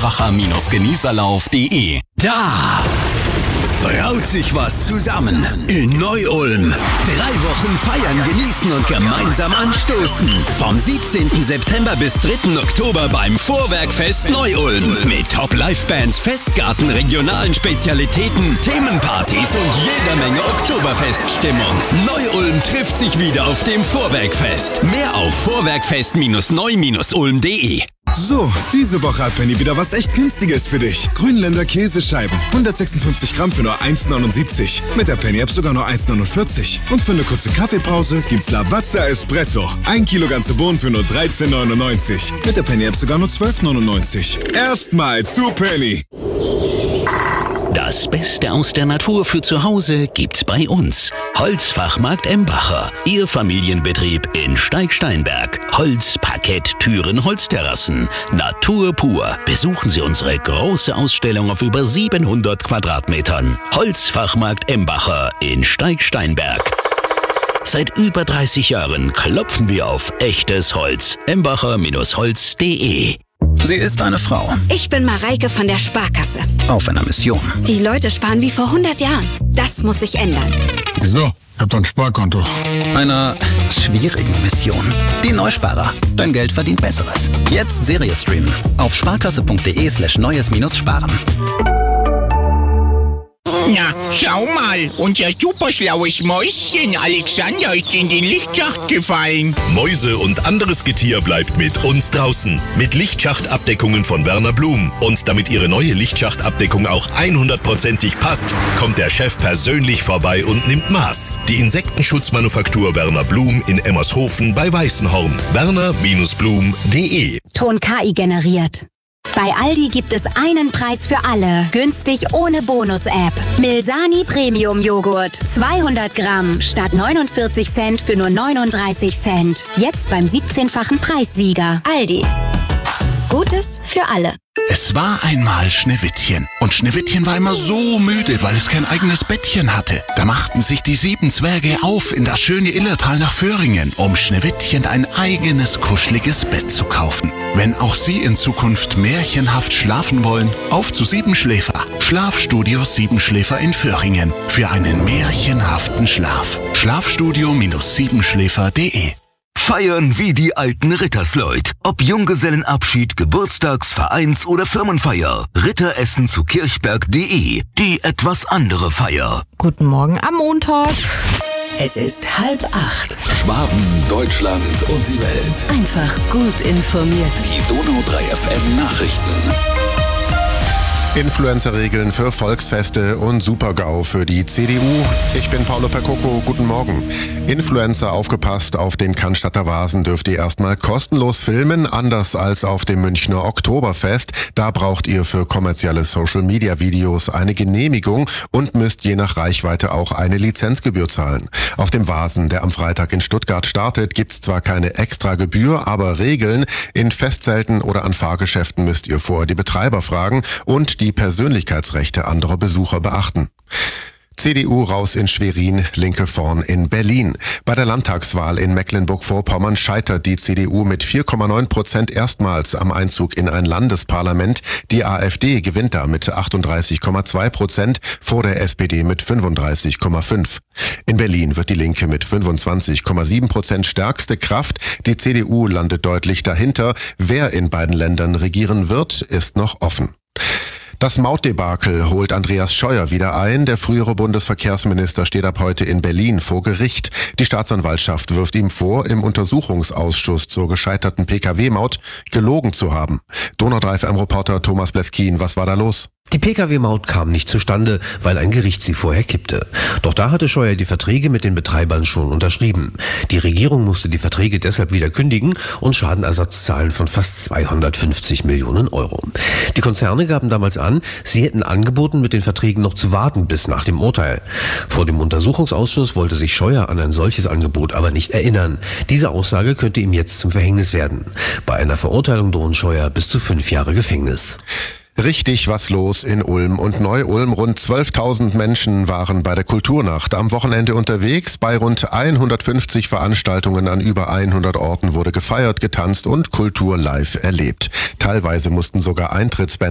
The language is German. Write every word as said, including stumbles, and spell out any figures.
Kracher-Genießerlauf punkt de. Da braut sich was zusammen in Neu-Ulm. Drei Wochen feiern, genießen und gemeinsam anstoßen. Vom siebzehnten September bis dritten Oktober beim Vorwerkfest Neu-Ulm. Mit Top-Live-Bands, Festgarten, regionalen Spezialitäten, Themenpartys und jeder Menge Oktoberfeststimmung. Neu-Ulm trifft sich wieder auf dem Vorwerkfest. Mehr auf vorwerkfest neu ulm punkt de. So, diese Woche hat Penny wieder was echt Günstiges für dich. Grünländer Käsescheiben. hundertsechsundfünfzig Gramm für nur eins neunundsiebzig. Mit der Penny-App sogar nur eins neunundvierzig. Und für eine kurze Kaffeepause gibt's Lavazza Espresso. Ein Kilo ganze Bohnen für nur dreizehn neunundneunzig. Mit der Penny-App sogar nur zwölf neunundneunzig. Erstmal zu Penny. Das Beste aus der Natur für zu Hause gibt's bei uns. Holzfachmarkt Embacher. Ihr Familienbetrieb in Steig-Steinberg. Holz, Parkett, Türen, Holzterrassen. Natur pur. Besuchen Sie unsere große Ausstellung auf über siebenhundert Quadratmetern. Holzfachmarkt Embacher in Steig-Steinberg. Seit über dreißig Jahren klopfen wir auf echtes Holz. embacher Bindestrich holz punkt de. Sie ist eine Frau. Ich bin Mareike von der Sparkasse. Auf einer Mission. Die Leute sparen wie vor hundert Jahren. Das muss sich ändern. Wieso? Ich hab doch ein Sparkonto. Einer schwierigen Mission. Die Neusparer. Dein Geld verdient Besseres. Jetzt Serie streamen. Auf sparkasse.de slash neues minus sparen. Na, schau mal, unser superschlaues Mäuschen Alexander ist in den Lichtschacht gefallen. Mäuse und anderes Getier bleibt mit uns draußen. Mit Lichtschachtabdeckungen von Werner Blum. Und damit Ihre neue Lichtschachtabdeckung auch hundertprozentig passt, kommt der Chef persönlich vorbei und nimmt Maß. Die Insektenschutzmanufaktur Werner Blum in Emmershofen bei Weißenhorn. werner Bindestrich blum punkt de. Ton K I generiert. Bei Aldi gibt es einen Preis für alle. Günstig ohne Bonus-App. Milsani Premium Joghurt. zweihundert Gramm statt neunundvierzig Cent für nur neununddreißig Cent. Jetzt beim siebzehnfachen Preissieger. Aldi. Gutes für alle. Es war einmal Schneewittchen. Und Schneewittchen war immer so müde, weil es kein eigenes Bettchen hatte. Da machten sich die sieben Zwerge auf in das schöne Illertal nach Föhringen, um Schneewittchen ein eigenes, kuscheliges Bett zu kaufen. Wenn auch Sie in Zukunft märchenhaft schlafen wollen, auf zu Siebenschläfer. Schlafstudio Siebenschläfer in Föhringen. Für einen märchenhaften Schlaf. Schlafstudio Siebenschläfer punkt de. Feiern wie die alten Rittersleut. Ob Junggesellenabschied, Geburtstags-, Vereins- oder Firmenfeier. Ritteressen zu kirchberg punkt de. Die etwas andere Feier. Guten Morgen am Montag. Es ist halb acht. Schwaben, Deutschland und die Welt. Einfach gut informiert. Die Donau drei F M Nachrichten. Influencer-Regeln für Volksfeste und Super-GAU für die C D U. Ich bin Paolo Percoco, guten Morgen. Influencer, aufgepasst, auf den Cannstatter Vasen dürft ihr erstmal kostenlos filmen, anders als auf dem Münchner Oktoberfest. Da braucht ihr für kommerzielle Social-Media-Videos eine Genehmigung und müsst je nach Reichweite auch eine Lizenzgebühr zahlen. Auf dem Vasen, der am Freitag in Stuttgart startet, gibt's zwar keine extra Gebühr, aber Regeln. In Festzelten oder an Fahrgeschäften müsst ihr vorher die Betreiber fragen und die Persönlichkeitsrechte anderer Besucher beachten. C D U raus in Schwerin, Linke vorn in Berlin. Bei der Landtagswahl in Mecklenburg-Vorpommern scheitert die C D U mit vier Komma neun Prozent erstmals am Einzug in ein Landesparlament. Die AfD gewinnt da mit achtunddreißig Komma zwei Prozent vor der S P D mit fünfunddreißig Komma fünf. In Berlin wird die Linke mit fünfundzwanzig Komma sieben Prozent stärkste Kraft. Die C D U landet deutlich dahinter. Wer in beiden Ländern regieren wird, ist noch offen. Das Mautdebakel holt Andreas Scheuer wieder ein. Der frühere Bundesverkehrsminister steht ab heute in Berlin vor Gericht. Die Staatsanwaltschaft wirft ihm vor, im Untersuchungsausschuss zur gescheiterten P K W-Maut gelogen zu haben. Donau drei F M-Reporter Thomas Bleskin, was war da los? Die P K W-Maut kam nicht zustande, weil ein Gericht sie vorher kippte. Doch da hatte Scheuer die Verträge mit den Betreibern schon unterschrieben. Die Regierung musste die Verträge deshalb wieder kündigen und Schadenersatz zahlen von fast zweihundertfünfzig Millionen Euro. Die Konzerne gaben damals an, sie hätten angeboten, mit den Verträgen noch zu warten bis nach dem Urteil. Vor dem Untersuchungsausschuss wollte sich Scheuer an ein solches Angebot aber nicht erinnern. Diese Aussage könnte ihm jetzt zum Verhängnis werden. Bei einer Verurteilung drohen Scheuer bis zu fünf Jahre Gefängnis. Richtig was los in Ulm und Neu-Ulm. Rund zwölftausend Menschen waren bei der Kulturnacht am Wochenende unterwegs. Bei rund hundertfünfzig Veranstaltungen an über hundert Orten wurde gefeiert, getanzt und Kultur live erlebt. Teilweise mussten sogar Eintrittsbänder